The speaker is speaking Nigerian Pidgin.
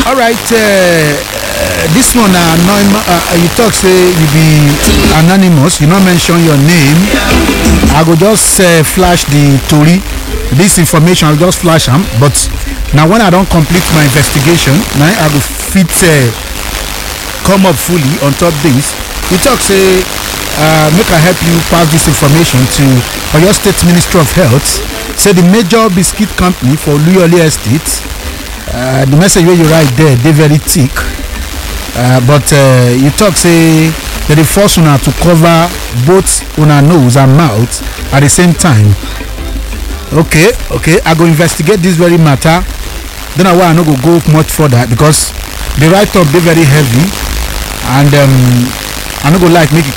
Alright, this one you talk say you be anonymous, you not mention your name. I go just flash the tori. This information I'll just flash them, but now when I don't complete my investigation, now I go fit come up fully on top this. You talk say make I help you pass this information to Oyo State Ministry of Health. Say the major biscuit company for Oluyole Estate. The message where you write there, they very thick. But you talk say they force una to cover both una nose and mouth at the same time. Okay, I go investigate this very matter. Then I no go much further because the write up they very heavy, and I no go like make it